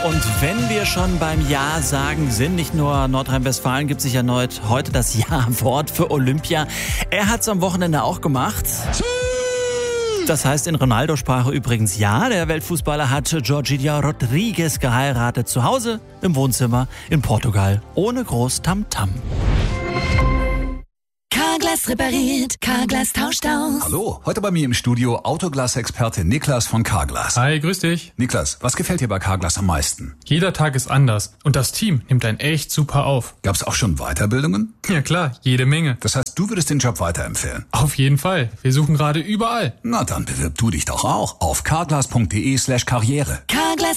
Und wenn wir schon beim Ja sagen sind, nicht nur Nordrhein-Westfalen gibt sich erneut heute das Ja-Wort für Olympia. Er hat es am Wochenende auch gemacht. Das heißt in Ronaldo-Sprache übrigens ja. Der Weltfußballer hat Georgina Rodriguez geheiratet. Zu Hause im Wohnzimmer in Portugal. Ohne groß Tamtam. Carglass repariert, Carglass tauscht aus. Hallo, heute bei mir im Studio Autoglas-Experte Niklas von Carglass. Hi, grüß dich. Niklas, was gefällt dir bei Carglass am meisten? Jeder Tag ist anders und das Team nimmt einen echt super auf. Gab's auch schon Weiterbildungen? Ja klar, jede Menge. Das heißt, du würdest den Job weiterempfehlen? Auf jeden Fall. Wir suchen gerade überall. Na, dann bewirb du dich doch auch auf carglass.de/karriere. Carglass